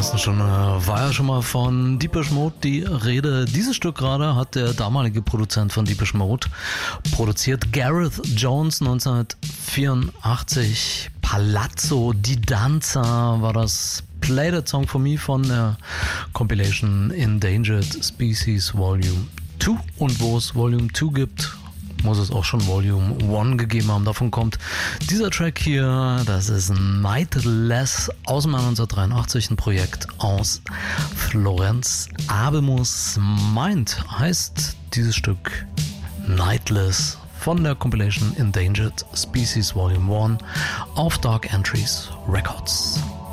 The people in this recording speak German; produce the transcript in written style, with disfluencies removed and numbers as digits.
ersten Stunde war ja schon mal von Depeche Mode die Rede. Dieses Stück gerade hat der damalige Produzent von Depeche Mode produziert, Gareth Jones, 1984. Palazzo di Danza war das Play That Song for Me von der Compilation Endangered Species Volume 2. Und wo es Volume 2 gibt, muss es auch schon Volume 1 gegeben haben. Davon kommt dieser Track hier, das ist Nightless aus dem Jahr 1983, ein Projekt aus Florenz. Abemus Mind heißt dieses Stück, Nightless von der Compilation Endangered Species Volume 1 auf Dark Entries Records.